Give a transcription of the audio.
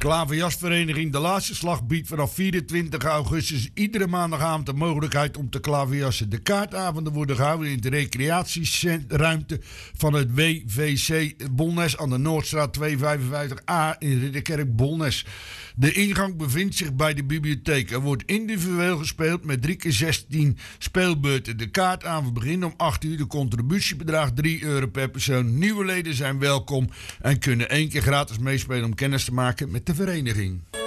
Klaverjasvereniging De Laatste Slag biedt vanaf 24 augustus iedere maandagavond de mogelijkheid om te klaverjassen. De kaartavonden worden gehouden in de recreatieruimte van het WVC Bolnes aan de Noordstraat 255A in Ridderkerk Bolnes. De ingang bevindt zich bij de bibliotheek. Er wordt individueel gespeeld met 3x16 speelbeurten. De kaartavond begint om 8 uur. De contributie bedraagt €3 per persoon. Nieuwe leden zijn welkom en kunnen 1 keer gratis meespelen om kennis te maken met de vereniging.